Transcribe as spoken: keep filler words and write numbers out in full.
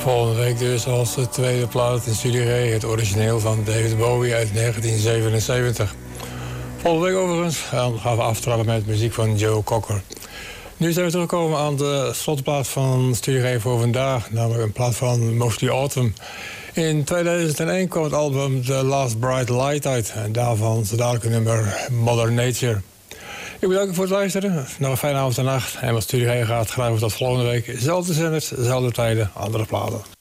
Volgende week dus als de tweede plaat in Studie Ray, het origineel van David Bowie uit negentien zevenenzeventig. Volgende week overigens gaan we aftrappen met muziek van Joe Cocker. Nu zijn we teruggekomen aan de slotplaat van Studie Ray voor vandaag, namelijk een plaat van Mostly Autumn. In tweeduizend één kwam het album The Last Bright Light uit en daarvan zo dadelijk nummer Mother Nature. Ik bedank u voor het luisteren. Nog een fijne avond en nacht. En wat Studie Ray gaat, graag tot volgende week. Zelfde zenders, zelfde tijden, andere platen.